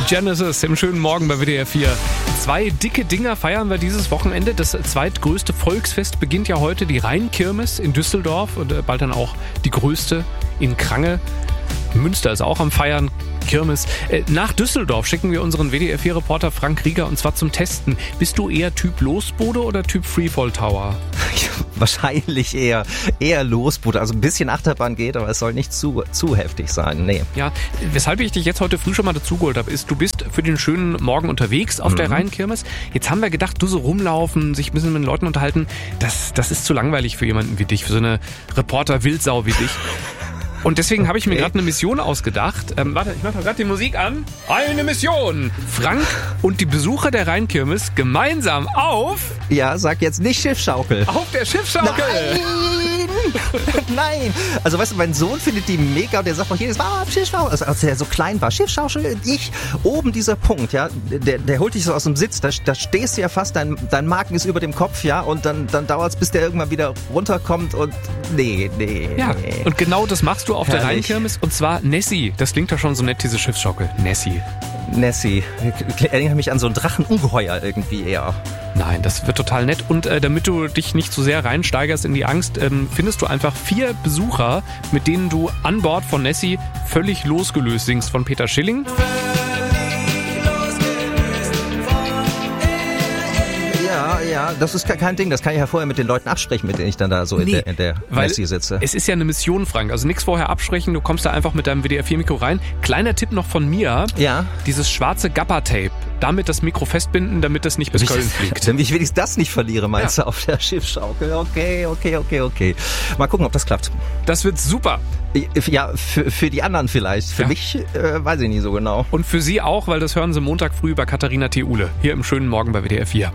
Genesis im schönen Morgen bei WDR 4. 2 dicke Dinger feiern wir dieses Wochenende. Das zweitgrößte Volksfest beginnt ja heute, die Rheinkirmes in Düsseldorf und bald dann auch die größte in Krange. Münster ist auch am Feiern. Kirmes. Nach Düsseldorf schicken wir unseren WDR 4-Reporter Frank Rieger und zwar zum Testen. Bist du eher Typ Losbude oder Typ Freefall Tower? Wahrscheinlich eher Losbude. Also ein bisschen Achterbahn geht, aber es soll nicht zu heftig sein. Nee. Ja, weshalb ich dich jetzt heute früh schon mal dazu geholt habe, ist, du bist für den schönen Morgen unterwegs auf der Rheinkirmes. Jetzt haben wir gedacht, du so rumlaufen, sich ein bisschen mit den Leuten unterhalten, das ist zu langweilig für jemanden wie dich, für so eine Reporter-Wildsau wie dich. Und deswegen habe ich mir gerade eine Mission ausgedacht. Warte, ich mache mal gerade die Musik an. Eine Mission! Frank und die Besucher der Rheinkirmes gemeinsam auf... Ja, sag jetzt nicht Schiffschaukel. Auf der Schiffschaukel! Nein! Also weißt du, mein Sohn findet die mega und der sagt auch jedes Mal, Schiffschaukel. Also als er so klein war, Schiffschaukel, ich, oben dieser Punkt, ja, der holt dich so aus dem Sitz, da stehst du ja fast, dein Magen ist über dem Kopf, ja, und dann dauert es, bis der irgendwann wieder runterkommt und nee. Ja, und genau das machst du auf der Rheinkirmes und zwar Nessie. Das klingt doch schon so nett, diese Schiffsschaukel. Nessie. Erinnert mich an so ein Drachenungeheuer irgendwie eher. Nein, das wird total nett. Und damit du dich nicht zu sehr reinsteigerst in die Angst, findest du einfach 4 Besucher, mit denen du an Bord von Nessie völlig losgelöst singst von Peter Schilling. Ja, das ist kein Ding. Das kann ich ja vorher mit den Leuten absprechen, mit denen ich dann da so in der Nessie sitze. Es ist ja eine Mission, Frank. Also nichts vorher absprechen. Du kommst da einfach mit deinem WDR-4-Mikro rein. Kleiner Tipp noch von mir. Ja. Dieses schwarze Gappa-Tape. Damit das Mikro festbinden, damit das nicht bis Köln fliegt. Damit ich wenigstens das nicht verliere, meinst du, auf der Schiffsschaukel. Okay. Mal gucken, ob das klappt. Das wird super. Ja, für die anderen vielleicht. Für mich weiß ich nicht so genau. Und für Sie auch, weil das hören Sie Montag früh bei Katharina Theule. Hier im schönen Morgen bei WDR 4.